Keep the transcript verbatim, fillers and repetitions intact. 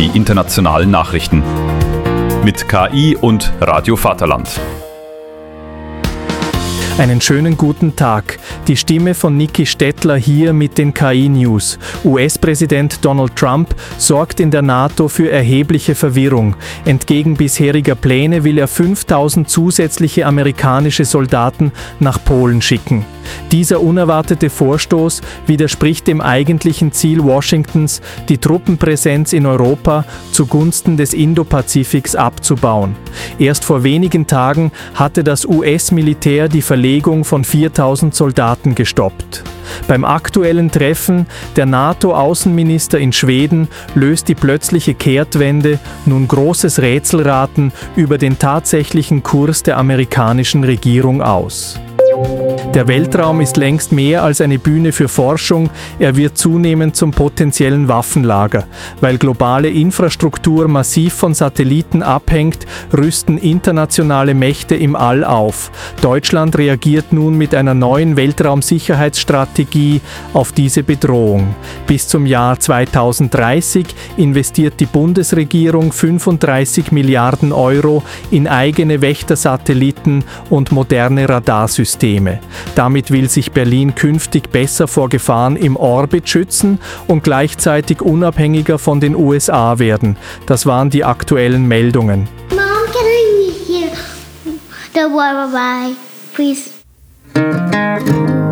die internationalen Nachrichten. Mit K I und Radio Vaterland. Einen schönen guten Tag. Die Stimme von Niki Stettler hier mit den K I-News. U S-Präsident Donald Trump sorgt in der NATO für erhebliche Verwirrung. Entgegen bisheriger Pläne will er fünftausend zusätzliche amerikanische Soldaten nach Polen schicken. Dieser unerwartete Vorstoß widerspricht dem eigentlichen Ziel Washingtons, die Truppenpräsenz in Europa zugunsten des Indo-Pazifiks abzubauen. Erst vor wenigen Tagen hatte das U S-Militär die Verlegung von viertausend Soldaten gestoppt. Beim aktuellen Treffen der NATO-Außenminister in Schweden löst die plötzliche Kehrtwende nun großes Rätselraten über den tatsächlichen Kurs der amerikanischen Regierung aus. Der Weltraum ist längst mehr als eine Bühne für Forschung, er wird zunehmend zum potenziellen Waffenlager. Weil globale Infrastruktur massiv von Satelliten abhängt, rüsten internationale Mächte im All auf. Deutschland reagiert nun mit einer neuen Weltraumsicherheitsstrategie auf diese Bedrohung. Bis zum Jahr zweitausenddreißig investiert die Bundesregierung fünfunddreißig Milliarden Euro in eigene Wächtersatelliten und moderne Radarsysteme. Damit will sich Berlin künftig besser vor Gefahren im Orbit schützen und gleichzeitig unabhängiger von den U S A werden. Das waren die aktuellen Meldungen. Mom, can I hear the bye-bye, please?